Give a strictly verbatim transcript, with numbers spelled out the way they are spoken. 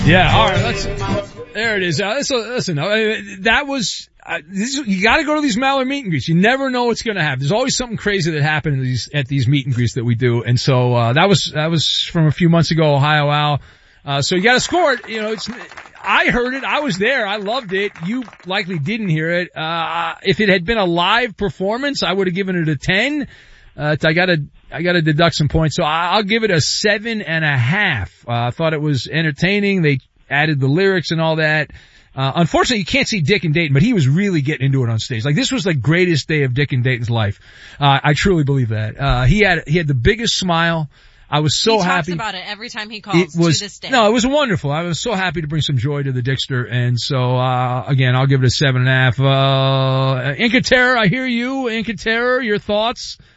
Yeah, all right, let's, there it is. Uh, listen, listen uh, that was, uh, this, you gotta go to these Maller meet and greets. You never know what's gonna happen. There's always something crazy that happens at these, at these meet and greets that we do. And so, uh, that was, that was from a few months ago, Ohio Al. Uh, so you gotta score it. You know, it's, I heard it. I was there. I loved it. You likely didn't hear it. Uh, if it had been a live performance, I would have given it a ten. Uh, I gotta, I gotta deduct some points. So I'll give it a seven and a half. Uh, I thought it was entertaining. They added the lyrics and all that. Uh, unfortunately you can't see Dick and Dayton, but he was really getting into it on stage. Like this was the greatest day of Dick and Dayton's life. Uh, I truly believe that. Uh, he had, he had the biggest smile. I was so he happy. He talks about it every time he calls it was, to this day. No, it was wonderful. I was so happy to bring some joy to the Dickster. And so, uh, again, I'll give it a seven and a half. Uh, Inca Terror, I hear you. Inca Terror, your thoughts?